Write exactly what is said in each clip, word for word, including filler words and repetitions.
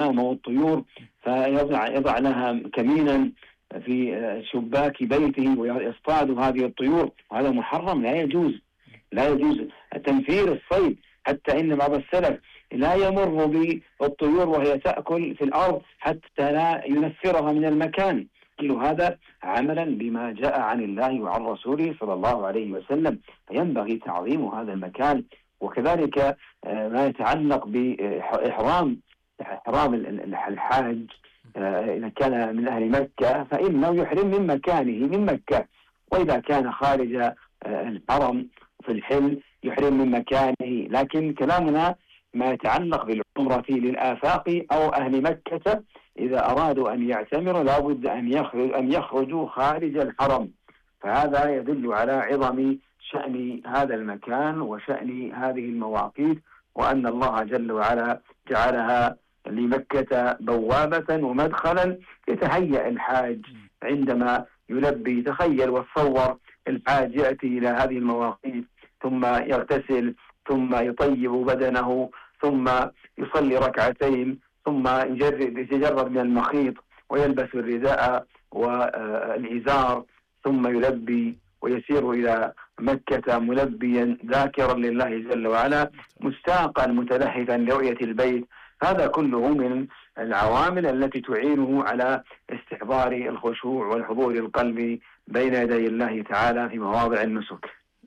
النعام أو الطيور فيضع يضع لها كمينا في شباك بيته ويصطاد هذه الطيور، وهذا محرم لا يجوز. لا يجوز تنفير الصيد، حتى إن بعض السلف لا يمر بالطيور وهي تأكل في الأرض حتى لا ينفرها من المكان. كل هذا عملا بما جاء عن الله وعن رسوله صلى الله عليه وسلم، فينبغي تعظيم هذا المكان. وكذلك ما يتعلق بإحرام إحرام الحاج إذا كان من أهل مكة فإنه يحرم من مكانه من مكة، وإذا كان خارج الحرم في الحل يحرم من مكانه. لكن كلامنا ما يتعلق بالعمرة للآفاق أو أهل مكة إذا أرادوا أن يعتمروا لابد أن يخرج أن يخرجوا خارج الحرم، فهذا يدل على عظم شأن هذا المكان وشأن هذه المواقيت، وأن الله جل وعلا جعلها لمكة بوابة ومدخلا يتهيأ الحاج عندما يلبي. تخيل وتصور الحاج يأتي إلى هذه المواقيت ثم يغتسل ثم يطيب بدنه ثم يصلي ركعتين ثم يتجرد من المخيط ويلبس الرداء والإزار ثم يلبي ويسير إلى مكة ملبيا ذاكرا لله جل وعلا مشتاقا متلهفا لرؤية البيت. هذا كله من العوامل التي تعينه على استحضار الخشوع والحضور القلبي بين يدي الله تعالى في مواضع النسك.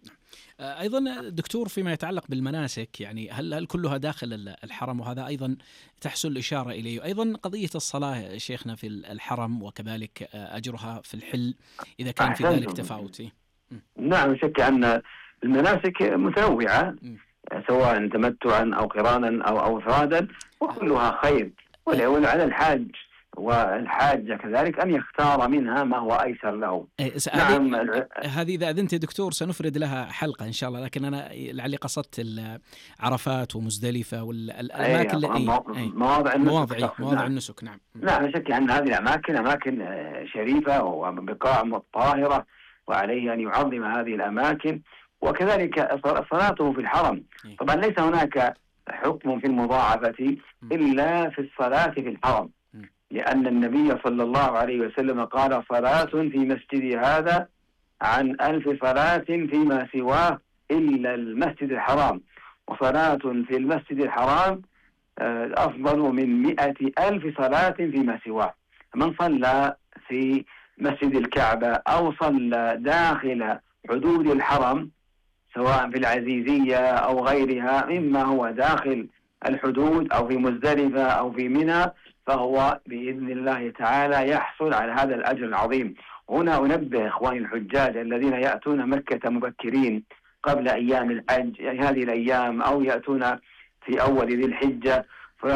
أيضا دكتور فيما يتعلق بالمناسك، يعني هل هل كلها داخل الحرم؟ وهذا أيضا تحصل الإشارة إليه. أيضا قضية الصلاة شيخنا في الحرم وكذلك أجرها في الحل إذا كان في ذلك تفاوت. نعم، شك أن المناسك متنوعة سواء تمتعا أو قرانا أو أو إفرادا وكلها خير، وعلى الحاج والحاجة كذلك أن يختار منها ما هو أيسر له. نعم، هذه إذا أذنت يا دكتور سنفرد لها حلقة إن شاء الله، لكن أنا لعلي قصدت عرفات ومزدلفة والأماكن أي مواضع مواضع, النسك. مواضع نعم. النسك. نعم لا شك أن هذه الأماكن أماكن شريفة وبقاع طاهرة، وعليه أن يعظم هذه الأماكن. وكذلك صلاته في الحرم، طبعا ليس هناك حكم في المضاعفة إلا في الصلاة في الحرم، لأن النبي صلى الله عليه وسلم قال صلاة في مسجد هذا عن ألف صلاة فيما سواه إلا المسجد الحرام، وصلاة في المسجد الحرام أفضل من مئة ألف صلاة فيما سواه. من صلى في مسجد الكعبة أو صلى داخل حدود الحرم سواء في العزيزية أو غيرها مما هو داخل الحدود أو في مزدلفة أو في منى، فهو بإذن الله تعالى يحصل على هذا الأجر العظيم. هنا أنبه إخواني الحجاج الذين يأتون مكة مبكرين قبل أيام الحج هذه الأيام أو يأتون في أول ذي الحجة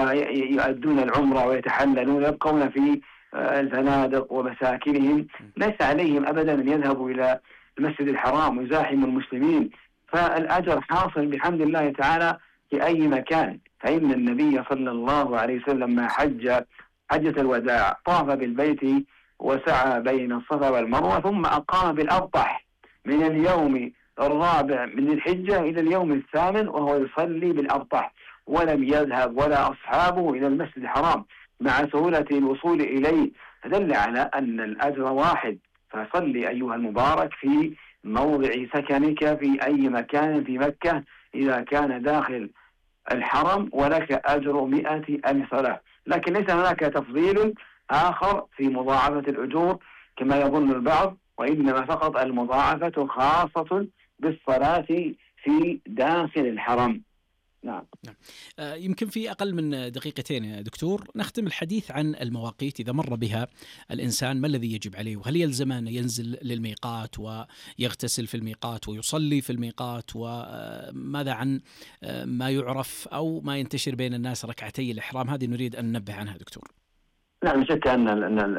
فيؤدون العمرة ويتحللون يبقون في الفنادق ومساكنهم، ليس عليهم أبدا أن يذهبوا إلى المسجد الحرام ويزاحموا المسلمين، فالأجر حاصل بحمد الله تعالى في أي مكان. فإن النبي صلى الله عليه وسلم ما حج حجة الوداع طاف بالبيت وسعى بين الصفا والمروة ثم أقام بالأبطح من اليوم الرابع من الحجة إلى اليوم الثامن وهو يصلي بالأبطح، ولم يذهب ولا أصحابه إلى المسجد الحرام مع سهولة الوصول إليه، فدل على أن الأجر واحد. فصلي أيها المبارك في موضع سكنك في أي مكان في مكة إذا كان داخل الحرم ولك أجر مئة ألف صلاة. لكن ليس هناك تفضيل آخر في مضاعفة الأجور كما يظن البعض، وإنما فقط المضاعفة خاصة بالصلاة في داخل الحرم. نعم. نعم. يمكن في أقل من دقيقتين يا دكتور نختم الحديث عن المواقيت إذا مر بها الإنسان ما الذي يجب عليه، وهل يلزم أن ينزل للميقات ويغتسل في الميقات ويصلي في الميقات، وماذا عن ما يعرف أو ما ينتشر بين الناس ركعتي الإحرام؟ هذه نريد أن ننبه عنها دكتور. نعم، شك أن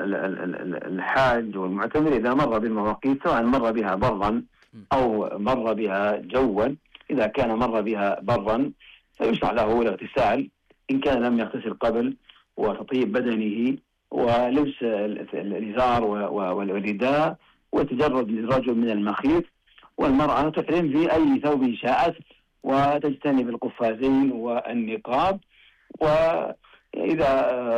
الحاج والمعتمر إذا مر بالمواقيت سواء مر بها برا أو مر بها جوا، إذا كان مر بها برا فيشرع له الاغتسال إن كان لم يغتسل قبل وتطيب بدنه ولبس الإزار والرداء وتجرد الرجل من المخيط، والمرأة تحرم في أي ثوب شاءت وتجتنب القفازين والنقاب. وإذا